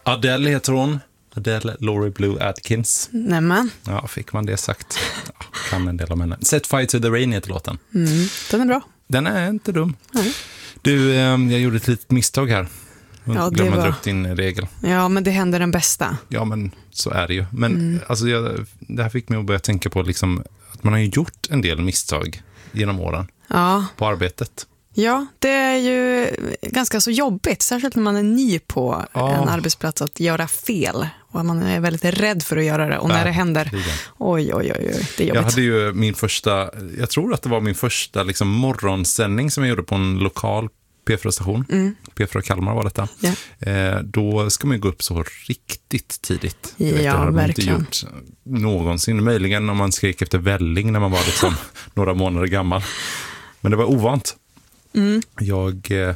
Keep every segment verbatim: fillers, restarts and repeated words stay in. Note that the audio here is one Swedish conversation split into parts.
Adele heter hon. Adele Laurie Blue Atkins. Nämen. Ja, fick man det sagt. Ja, kan en del om henne. Set Fire to the Rain heter låten. Mm, den är bra. Den är inte dum. Nej. Du, eh, jag gjorde ett litet misstag här. Ja, det glömde var... upp din regel. Ja, men det händer den bästa. Ja, men så är det ju. Men Mm. alltså, jag, det här fick mig att börja tänka på liksom, att man har ju gjort en del misstag genom åren Ja. på arbetet. Ja, det är ju ganska så jobbigt, särskilt när man är ny på Ja. en arbetsplats, att göra fel. Och man är väldigt rädd för att göra det. Och när det händer, Verkligen. oj, oj, oj, oj, det är jobbigt. Jag hade ju min första, jag tror att det var min första liksom, morgonsändning som jag gjorde på en lokal P fyra-station. Mm. P fyra Kalmar var detta. Ja. Eh, då ska man ju gå upp så riktigt tidigt. Jag vet, Ja, det har man verkligen. inte gjort någonsin. Möjligen om man skrek efter välling när man var liksom några månader gammal. Men det var ovant. Mm. Jag eh,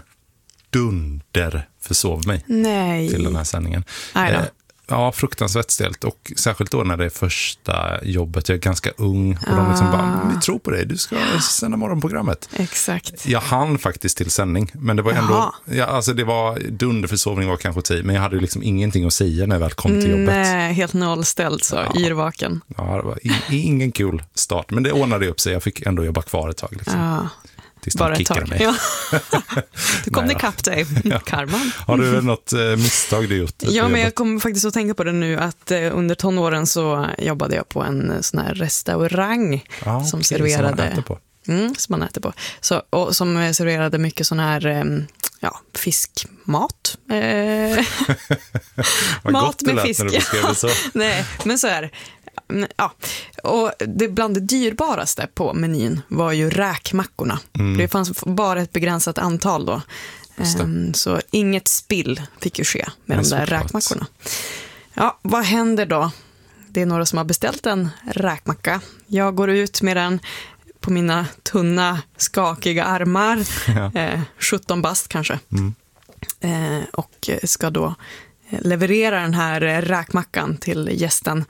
dunder försov mig Nej. till den här sändningen. Nej då. Eh, ja, fruktansvärt stelt. Och särskilt då när det är första jobbet. Jag är ganska ung. Och de liksom bara, vi tror på dig. Du ska sända morgonprogrammet. Exakt. Jag hann faktiskt till sändning. Men det var ändå, Jaha. ja, alltså det var, dunderförsovning var kanske tid. Men jag hade ju liksom ingenting att säga när jag väl kom till jobbet. Nej, helt nollställd så, Ja. yrvaken. Ja, det var i, ingen kul start. Men det ordnade upp sig. Jag fick ändå jobba kvar ett tag. Liksom. Ja, Tills de bara ett kickade tag. mig. Ja. Du kom Nej det då. kapp dig, karman. Har du något eh, misstag du gjort? Ja, på men jag jobbet? kommer faktiskt att tänka på det nu att eh, under tonåren så jobbade jag på en eh, sån här restaurang Ja, som okej, serverade som man äter på. Mm, som man äter på. Så, och som eh, serverade mycket sån här eh, ja, fiskmat. Eh, Vad mat gott det med lät fisk. när du beskrev det så. Nej, men så här. Ja, och det bland det dyrbaraste på menyn var ju räkmackorna. Mm. Det fanns bara ett begränsat antal då. Just det. Um, så inget spill fick ju ske med Men de där såklart. räkmackorna. Ja, vad händer då? Det är några som har beställt en räkmacka. Jag går ut med den på mina tunna, skakiga armar. Ja. Eh, sjutton bast kanske. Mm. Eh, och ska då leverera den här räkmackan till gästen.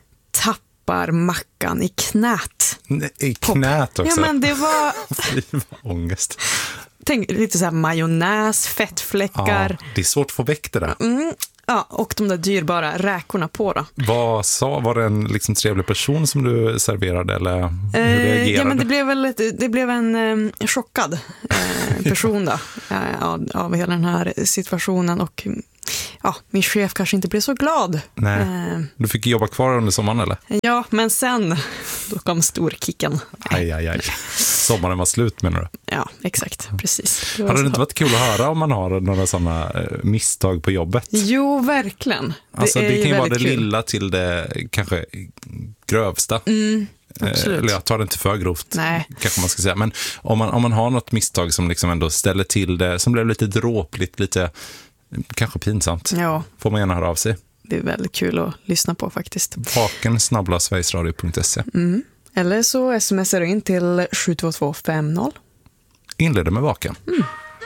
Tappar mackan i knät. Nej, i knät också. Ja, men det var Fy, vad ångest. tänk, lite så här majonnäs, fettfläckar. Ja, det är svårt att få väck det där. Mm, ja, och de där dyrbara räkorna på då. Vad sa, var det en liksom trevlig person som du serverade eller hur Eh, reagerade? ja, men det blev väl ett, det blev en eh, chockad eh, person då, eh, av, av hela den här situationen, och ja, min chef kanske inte blev så glad. Nej. Eh, Du fick jobba kvar under sommaren eller? ja, men sen då kom storkicken. Aj, aj, aj. Sommaren var slut menar du? Ja, exakt, precis. Det var Hade det så. inte varit kul att höra om man har några sådana eh, misstag på jobbet? Jo, verkligen. Det, Alltså är det kan ju vara det väldigt kul. lilla till det kanske grövsta. Mm, Eh, absolut. Eller jag tar det inte för grovt, Nej. kanske man ska säga. Men om man, om man har något misstag som liksom ändå ställer till det, som blev lite dråpligt, lite kanske pinsamt, Ja, får man gärna höra av sig. det är väldigt kul att lyssna på faktiskt. Vaken snabbla sverigesradio punkt se. Mm. Eller så smsar du in till sju två två fem noll. Inleder med vaken. Mm.